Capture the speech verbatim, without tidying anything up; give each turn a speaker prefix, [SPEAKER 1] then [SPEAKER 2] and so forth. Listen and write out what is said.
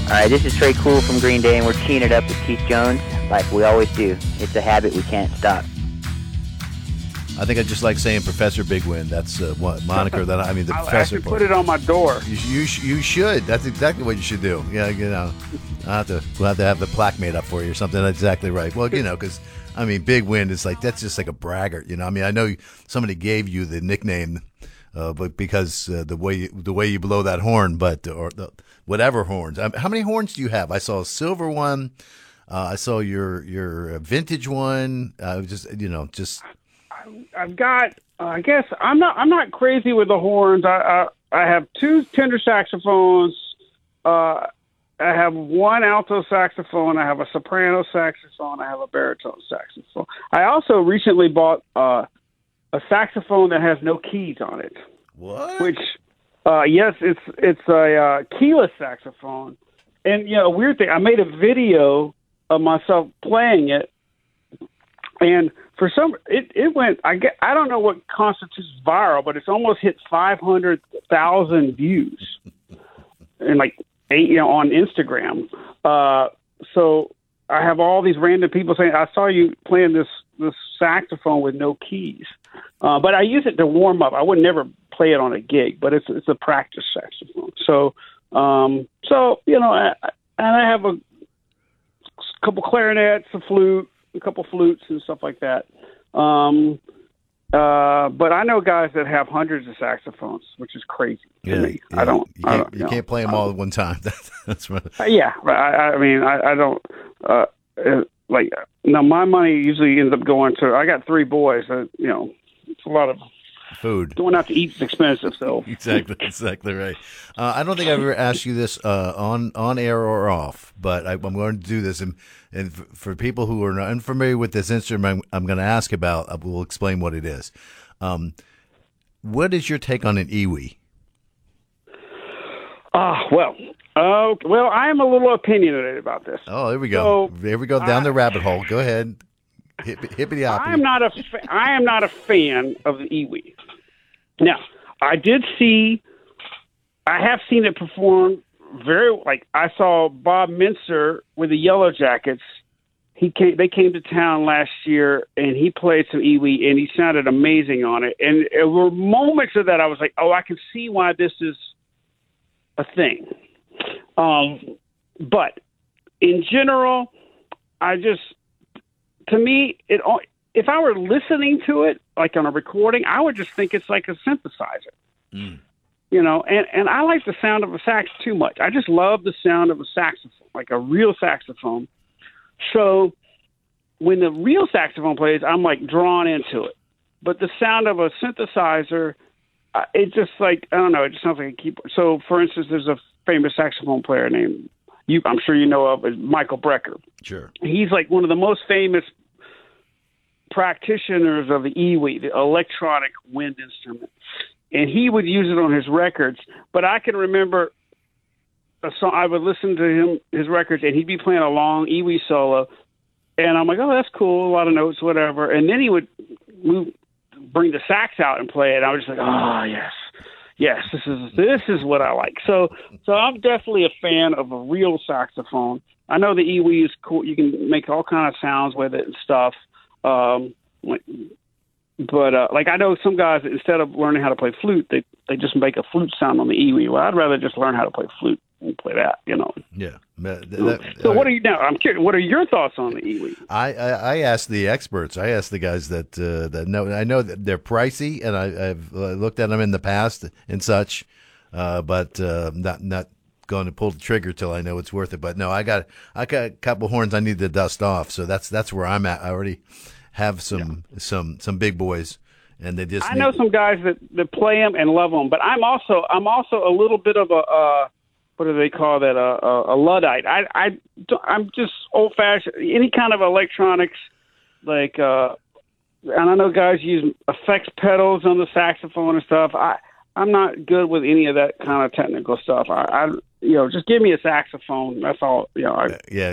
[SPEAKER 1] right, this is Trey Cool from Green Day, and we're teeing it up with Keith Jones like we always do. It's a habit we can't stop.
[SPEAKER 2] I think I just like saying Professor Big Win. That's uh, what moniker that I mean. The
[SPEAKER 3] I'll
[SPEAKER 2] professor
[SPEAKER 3] actually put it on my door.
[SPEAKER 2] You, you you should. That's exactly what you should do. Yeah, you know, I have to we'll have to have the plaque made up for you or something. That's exactly right. Well, you know, because I mean, Big Win is like that's just like a braggart. You know, I mean, I know somebody gave you the nickname, uh, but because uh, the way you, the way you blow that horn, but or the, whatever horns. Um, how many horns do you have? I saw a silver one. Uh, I saw your your vintage one. Uh, just you know, just.
[SPEAKER 3] I've got. Uh, I guess I'm not. I'm not crazy with the horns. I I, I have two tenor saxophones. Uh, I have one alto saxophone. I have a soprano saxophone. I have a baritone saxophone. I also recently bought uh, a saxophone that has no keys on it.
[SPEAKER 2] What?
[SPEAKER 3] Which, uh, yes, it's it's a uh, keyless saxophone. And you know, a weird thing. I made a video of myself playing it, and for some, it, it went. I get. I don't know what constitutes viral, but it's almost hit five hundred thousand views, and like eight, you know, on Instagram. Uh, so I have all these random people saying, "I saw you playing this this saxophone with no keys," uh, but I use it to warm up. I would never play it on a gig, but it's it's a practice saxophone. So, um, so you know, I, and I have a couple clarinets, a flute. A couple flutes and stuff like that. Um, uh, but I know guys that have hundreds of saxophones, which is crazy to
[SPEAKER 2] yeah,
[SPEAKER 3] me.
[SPEAKER 2] yeah.
[SPEAKER 3] I don't.
[SPEAKER 2] You can't,
[SPEAKER 3] I don't,
[SPEAKER 2] you
[SPEAKER 3] you know,
[SPEAKER 2] can't play them all at one time. That's right.
[SPEAKER 3] Uh, yeah, I, I mean, I, I don't. Uh, uh, like, now my money usually ends up going to. I got three boys. Uh, you know, it's a lot of
[SPEAKER 2] food.
[SPEAKER 3] Going out to eat is expensive, so
[SPEAKER 2] exactly, exactly right. Uh, I don't think I've ever asked you this uh, on on air or off, but I, I'm going to do this. And, and for people who are not unfamiliar with this instrument, I'm, I'm going to ask about. I will explain what it is. Um, what is your take on an iwi?
[SPEAKER 3] Ah, uh, well, uh, well, I am a little opinionated about this.
[SPEAKER 2] Oh, there we go.
[SPEAKER 3] So,
[SPEAKER 2] there we go down
[SPEAKER 3] I,
[SPEAKER 2] the rabbit hole. Go ahead. Hippity hoppity.
[SPEAKER 3] I'm not a fa- I am not a fan of the iwi. Now, I did see, I have seen it perform very, like, I saw Bob Mincer with the Yellow Jackets. He came, they came to town last year, and he played some iwi, and he sounded amazing on it. And there were moments of that I was like, oh, I can see why this is a thing. Um, but in general, I just, to me, it if I were listening to it, like on a recording, I would just think it's like a synthesizer. Mm. You know, and, and I like the sound of a sax too much. I just love the sound of a saxophone, like a real saxophone. So when the real saxophone plays, I'm like drawn into it. But the sound of a synthesizer, uh, it just like, I don't know, it just sounds like a keyboard. So, for instance, there's a famous saxophone player named, you, I'm sure you know of, is Michael Brecker.
[SPEAKER 2] Sure.
[SPEAKER 3] He's like one of the most famous practitioners of the iwi, the electronic wind instrument. And he would use it on his records. But I can remember a song, I would listen to him, his records, and he'd be playing a long iwi solo. And I'm like, oh, that's cool, a lot of notes, whatever. And then he would move, bring the sax out and play it. I was just like, oh, yes. Yes, this is this is what I like. So so I'm definitely a fan of a real saxophone. I know the iwi is cool. You can make all kind of sounds with it and stuff. Um, but uh, like I know some guys, instead of learning how to play flute, they they just make a flute sound on the iwi. Well, I'd rather just learn how to play flute and play that, you know.
[SPEAKER 2] Yeah. That,
[SPEAKER 3] that, so what are you now? I'm curious. What are your thoughts on the iwi?
[SPEAKER 2] I, I, I asked the experts. I asked the guys that uh, that know. I know that they're pricey, and I, I've uh, looked at them in the past and such, uh, but uh, not not going to pull the trigger till I know it's worth it. But no, I got I got a couple horns I need to dust off. So that's that's where I'm at. I already have some yeah. some some big boys. And they just
[SPEAKER 3] I
[SPEAKER 2] need-
[SPEAKER 3] know some guys that, that play them and love them, but I'm also I'm also a little bit of a uh, what do they call that a, a, a Luddite. I I I'm just old fashioned. Any kind of electronics, like uh, and I know guys use effects pedals on the saxophone and stuff. I I'm not good with any of that kind of technical stuff. I, I you know just give me a saxophone. That's all. You know. I,
[SPEAKER 2] yeah.